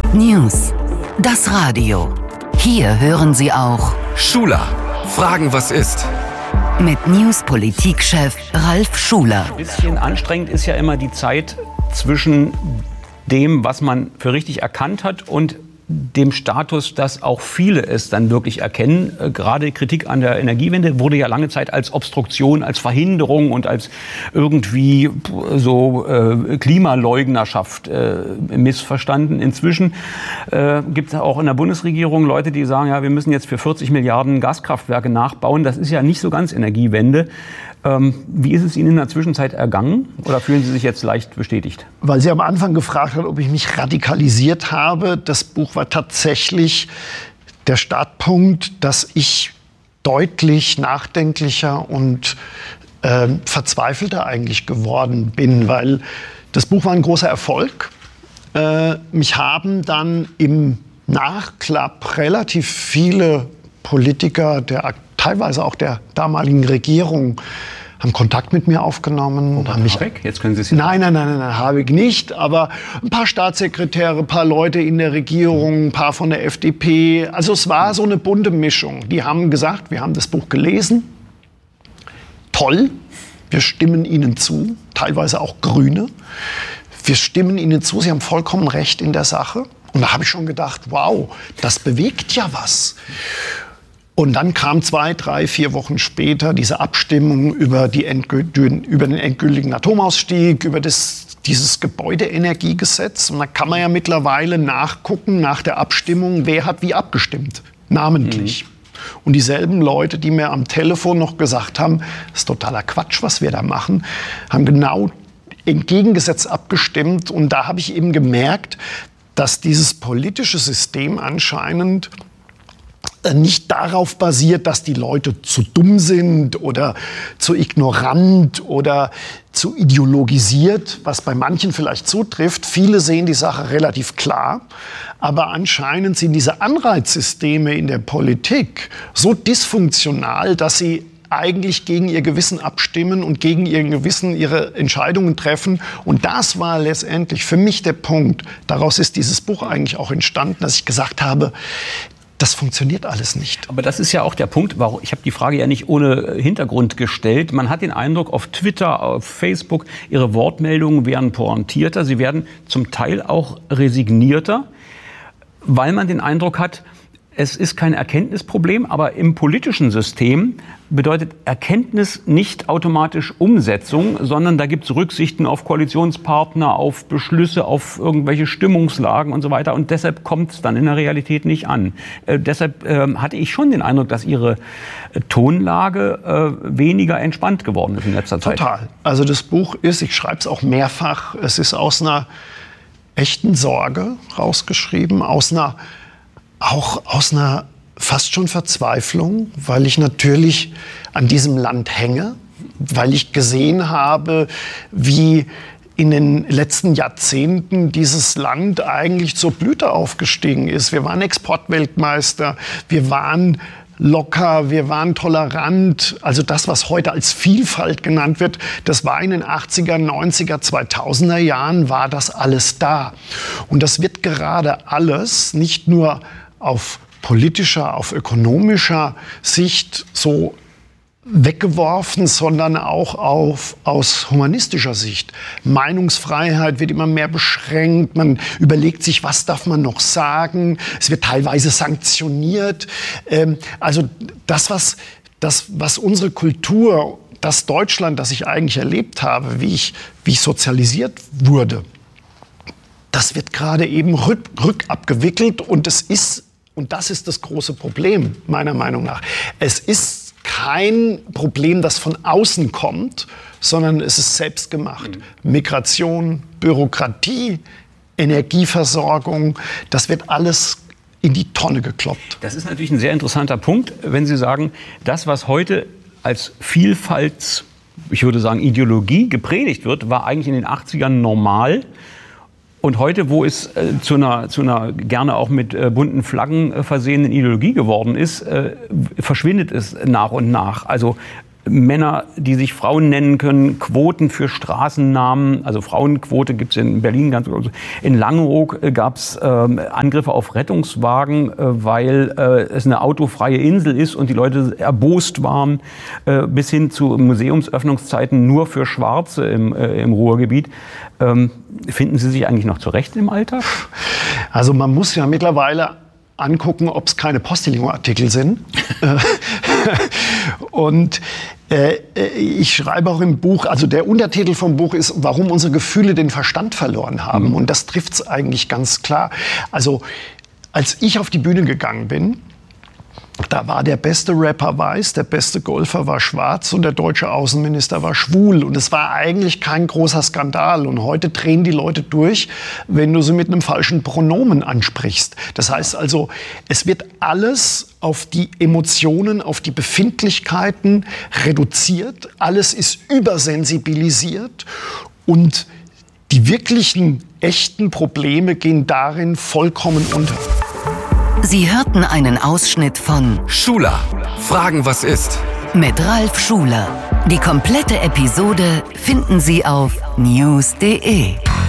News. Das Radio. Hier hören Sie auch Schuler. Fragen, was ist? Mit News-Politikchef Ralf Schuler. Ein bisschen anstrengend ist ja immer die Zeit zwischen dem, was man für richtig erkannt hat, und dem Status, dass auch viele es dann wirklich erkennen. Gerade Kritik an der Energiewende wurde ja lange Zeit als Obstruktion, als Verhinderung und als irgendwie so Klimaleugnerschaft missverstanden. Inzwischen gibt es auch in der Bundesregierung Leute, die sagen, ja, wir müssen jetzt für 40 Milliarden Gaskraftwerke nachbauen. Das ist ja nicht so ganz Energiewende. Wie ist es Ihnen in der Zwischenzeit ergangen, oder fühlen Sie sich jetzt leicht bestätigt? Weil Sie am Anfang gefragt haben, ob ich mich radikalisiert habe. Das Buch war tatsächlich der Startpunkt, dass ich deutlich nachdenklicher und verzweifelter eigentlich geworden bin, weil das Buch war ein großer Erfolg. Mich haben dann im Nachklapp relativ viele Politiker, teilweise auch der damaligen Regierung, haben Kontakt mit mir aufgenommen. Haben mich weg? Jetzt können Sie es Nein, Habeck nicht. Aber ein paar Staatssekretäre, ein paar Leute in der Regierung, ein paar von der FDP. Also es war so eine bunte Mischung. Die haben gesagt, wir haben das Buch gelesen. Toll, wir stimmen Ihnen zu. Teilweise auch Grüne. Wir stimmen Ihnen zu, Sie haben vollkommen recht in der Sache. Und da habe ich schon gedacht, wow, das bewegt ja was. Und dann kam 2, 3, 4 Wochen später diese Abstimmung über den endgültigen Atomausstieg, über dieses Gebäudeenergiegesetz. Und da kann man ja mittlerweile nachgucken nach der Abstimmung, wer hat wie abgestimmt, namentlich. Und dieselben Leute, die mir am Telefon noch gesagt haben, das ist totaler Quatsch, was wir da machen, haben genau entgegengesetzt abgestimmt. Und da habe ich eben gemerkt, dass dieses politische System anscheinend nicht darauf basiert, dass die Leute zu dumm sind oder zu ignorant oder zu ideologisiert, was bei manchen vielleicht zutrifft. Viele sehen die Sache relativ klar, aber anscheinend sind diese Anreizsysteme in der Politik so dysfunktional, dass sie eigentlich gegen ihr Gewissen abstimmen und gegen ihr Gewissen ihre Entscheidungen treffen. Und das war letztendlich für mich der Punkt. Daraus ist dieses Buch eigentlich auch entstanden, dass ich gesagt habe, das funktioniert alles nicht. Aber das ist ja auch der Punkt, warum ich habe die Frage ja nicht ohne Hintergrund gestellt. Man hat den Eindruck, auf Twitter, auf Facebook, Ihre Wortmeldungen werden pointierter, sie werden zum Teil auch resignierter, weil man den Eindruck hat, es ist kein Erkenntnisproblem, aber im politischen System bedeutet Erkenntnis nicht automatisch Umsetzung, sondern da gibt es Rücksichten auf Koalitionspartner, auf Beschlüsse, auf irgendwelche Stimmungslagen und so weiter. Und deshalb kommt es dann in der Realität nicht an. Deshalb hatte ich schon den Eindruck, dass Ihre Tonlage weniger entspannt geworden ist in letzter Zeit. Total. Also das Buch ist, ich schreibe es auch mehrfach, es ist aus einer echten Sorge rausgeschrieben, auch aus einer fast schon Verzweiflung, weil ich natürlich an diesem Land hänge, weil ich gesehen habe, wie in den letzten Jahrzehnten dieses Land eigentlich zur Blüte aufgestiegen ist. Wir waren Exportweltmeister, wir waren locker, wir waren tolerant. Also das, was heute als Vielfalt genannt wird, das war in den 80er, 90er, 2000er Jahren, war das alles da. Und das wird gerade alles nicht nur auf politischer, auf ökonomischer Sicht so weggeworfen, sondern auch aus humanistischer Sicht. Meinungsfreiheit wird immer mehr beschränkt. Man überlegt sich, was darf man noch sagen. Es wird teilweise sanktioniert. Also das, was unsere Kultur, das Deutschland, das ich eigentlich erlebt habe, wie ich sozialisiert wurde, das wird gerade eben rückabgewickelt. Und das ist das große Problem, meiner Meinung nach. Es ist kein Problem, das von außen kommt, sondern es ist selbstgemacht. Migration, Bürokratie, Energieversorgung, das wird alles in die Tonne gekloppt. Das ist natürlich ein sehr interessanter Punkt, wenn Sie sagen, das, was heute als Vielfalts, ich würde sagen, Ideologie gepredigt wird, war eigentlich in den 80ern normal. Und heute, wo es zu einer gerne auch mit bunten Flaggen versehenen Ideologie geworden ist, verschwindet es nach und nach. Also Männer, die sich Frauen nennen können, Quoten für Straßennamen, also Frauenquote gibt es in Berlin ganz groß. In Langeoog gab es Angriffe auf Rettungswagen, weil es eine autofreie Insel ist und die Leute erbost waren, bis hin zu Museumsöffnungszeiten nur für Schwarze im Ruhrgebiet. Finden Sie sich eigentlich noch zurecht im Alltag? Also man muss ja mittlerweile angucken, ob es keine Postillon-Artikel sind. Und ich schreibe auch im Buch, also der Untertitel vom Buch ist, warum unsere Gefühle den Verstand verloren haben. Und das trifft es eigentlich ganz klar. Also als ich auf die Bühne gegangen bin, da war der beste Rapper weiß, der beste Golfer war schwarz und der deutsche Außenminister war schwul. Und es war eigentlich kein großer Skandal. Und heute drehen die Leute durch, wenn du sie mit einem falschen Pronomen ansprichst. Das heißt also, es wird alles auf die Emotionen, auf die Befindlichkeiten reduziert. Alles ist übersensibilisiert. Und die wirklichen, echten Probleme gehen darin vollkommen unter. Sie hörten einen Ausschnitt von Schuler, Fragen, was ist? mit Ralf Schuler. Die komplette Episode finden Sie auf news.de.